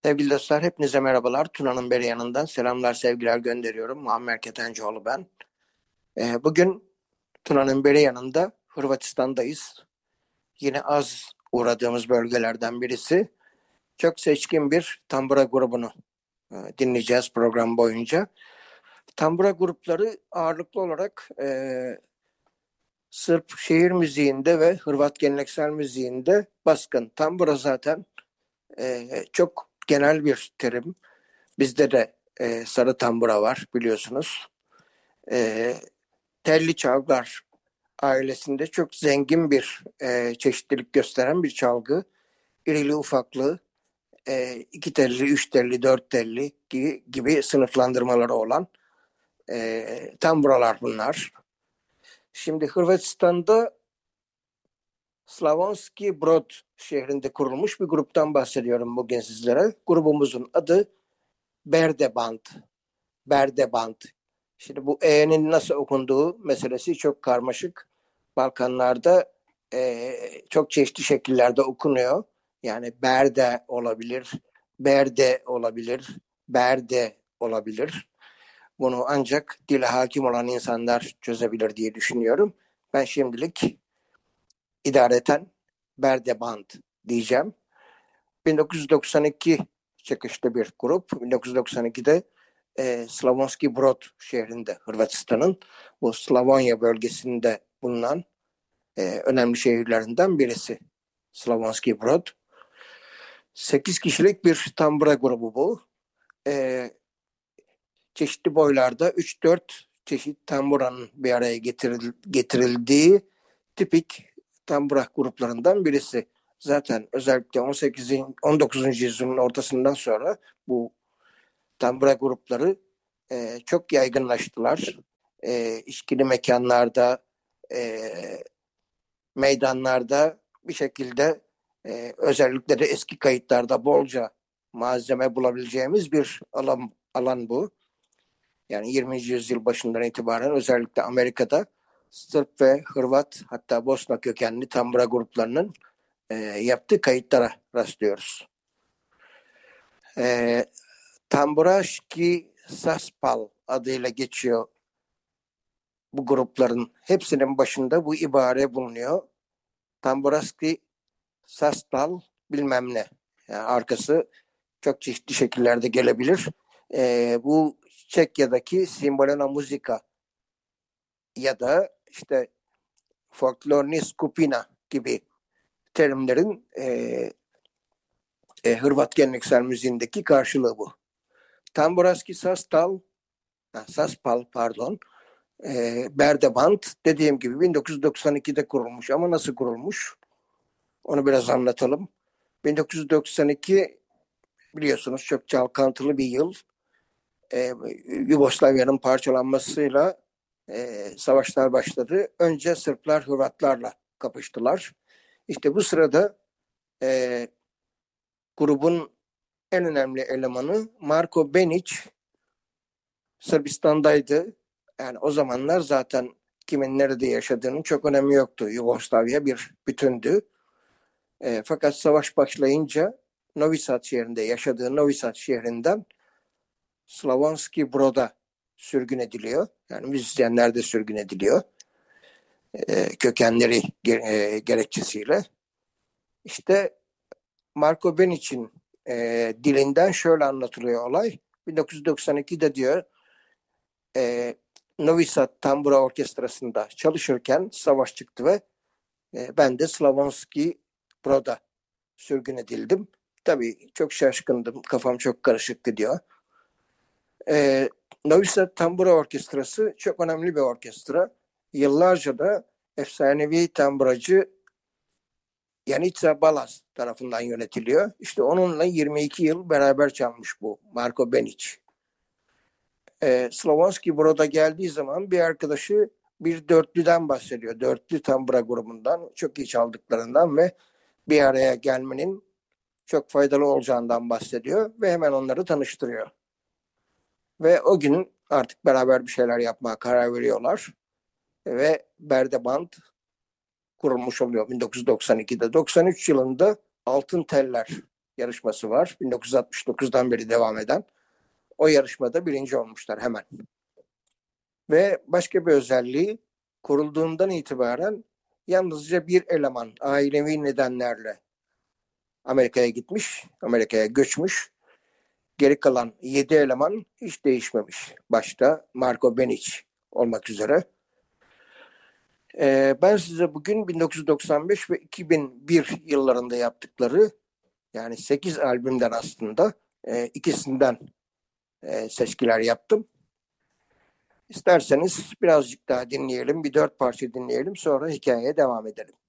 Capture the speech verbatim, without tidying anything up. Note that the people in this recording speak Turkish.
Sevgili dostlar, hepinize merhabalar. Tuna'nın beri yanından selamlar, sevgiler gönderiyorum. Muammer Ketencoğlu ben. Ee, bugün Tuna'nın beri yanında Hırvatistan'dayız. Yine az uğradığımız bölgelerden birisi. Çok seçkin bir tambura grubunu e, dinleyeceğiz program boyunca. Tambura grupları ağırlıklı olarak e, Sırp şehir müziğinde ve Hırvat geleneksel müziğinde baskın. Tambura zaten e, çok genel bir terim. Bizde de e, sarı tambura var biliyorsunuz. E, telli çalgılar ailesinde çok zengin bir e, çeşitlilik gösteren bir çalgı. İrili ufaklı, e, iki telli, üç telli, dört telli gibi, gibi sınıflandırmaları olan e, tamburalar bunlar. Şimdi Hırvatistan'da Slavonski Brod şehrinde kurulmuş bir gruptan bahsediyorum bugün sizlere. Grubumuzun adı Berdeband. Berdeband. Şimdi bu E'nin nasıl okunduğu meselesi çok karmaşık. Balkanlarda e, çok çeşitli şekillerde okunuyor. Yani Berde olabilir, Berde olabilir, Berde olabilir. Bunu ancak dile hakim olan insanlar çözebilir diye düşünüyorum. Ben şimdilik idareten Berdeband diyeceğim. bin dokuz yüz doksan iki çıkışlı bir grup. bin dokuz yüz doksan ikide e, Slavonski Brod şehrinde, Hırvatistan'ın bu Slavonya bölgesinde bulunan e, önemli şehirlerinden birisi. Slavonski Brod. sekiz kişilik bir tambura grubu bu. E, çeşitli boylarda üç dört çeşit tamburanın bir araya getiril, getirildiği tipik tambura gruplarından birisi. Zaten özellikle on sekizin on dokuzuncu yüzyılın ortasından sonra bu tambura grupları e, çok yaygınlaştılar. E, içkili mekanlarda, e, meydanlarda bir şekilde e, özellikle de eski kayıtlarda bolca malzeme bulabileceğimiz bir alan, alan bu. Yani yirminci yüzyıl başından itibaren özellikle Amerika'da Sırp ve Hırvat hatta Bosna kökenli tambura gruplarının e, yaptığı kayıtlara rastlıyoruz. E, Tamburaşki Saspal adıyla geçiyor bu grupların hepsinin başında bu ibare bulunuyor. Tamburaski Saspal bilmem ne. Yani arkası çok çeşitli şekillerde gelebilir. E, bu Çekya'daki Simbolena Muzika ya da işte folklorni skupina gibi terimlerin e, e, Hırvat geleneksel müziğindeki karşılığı bu. Tamburaski Saspal, Saspal pardon, e, Berdeband dediğim gibi bin dokuz yüz doksan ikide kurulmuş ama nasıl kurulmuş? Onu biraz anlatalım. bin dokuz yüz doksan iki biliyorsunuz çok çalkantılı bir yıl. Ee, Yugoslavya'nın parçalanmasıyla e, savaşlar başladı. Önce Sırplar Hırvatlarla kapıştılar. İşte bu sırada e, grubun en önemli elemanı Marko Benić Sırbistan'daydı. Yani o zamanlar zaten kimin nerede yaşadığının çok önemi yoktu. Yugoslavya bir bütündü. E, fakat savaş başlayınca Novi Sad şehrinde yaşadığı Novi Sad şehrinden Slavonski Brod'a sürgün ediliyor. Yani müzisyenler de sürgün ediliyor. E, kökenleri e, gerekçesiyle. İşte Marko Benić'in e, dilinden şöyle anlatılıyor olay. bin dokuz yüz doksan ikide diyor e, Novi Sad Tambura Orkestrası'nda çalışırken savaş çıktı ve e, ben de Slavonski Brod'a sürgün edildim. Tabii çok şaşkındım. Kafam çok karışıktı diyor. Ee, Novi Sad Tambura Orkestrası çok önemli bir orkestra. Yıllarca da efsanevi tamburacı Janica Balas tarafından yönetiliyor. İşte onunla yirmi iki yıl beraber çalmış bu Marko Benić. Ee, Slavonski Brod'a geldiği zaman bir arkadaşı bir dörtlüden bahsediyor. Dörtlü tambura grubundan çok iyi çaldıklarından ve bir araya gelmenin çok faydalı olacağından bahsediyor ve hemen onları tanıştırıyor. Ve o gün artık beraber bir şeyler yapmaya karar veriyorlar. Ve Berdeband kurulmuş oluyor bin dokuz yüz doksan ikide. doksan üç yılında Altın Teller yarışması var. bin dokuz yüz altmış dokuzdan beri devam eden. O yarışmada birinci olmuşlar hemen. Ve başka bir özelliği, kurulduğundan itibaren yalnızca bir eleman ailevi nedenlerle Amerika'ya gitmiş, Amerika'ya göçmüş. Geri kalan yedi eleman hiç değişmemiş. Başta Marco Benic olmak üzere. Ee, ben size bugün bin dokuz yüz doksan beş ve iki bin bir yıllarında yaptıkları, yani sekiz albümden aslında e, ikisinden e, seçkiler yaptım. İsterseniz birazcık daha dinleyelim, bir dört parça dinleyelim, sonra hikayeye devam edelim.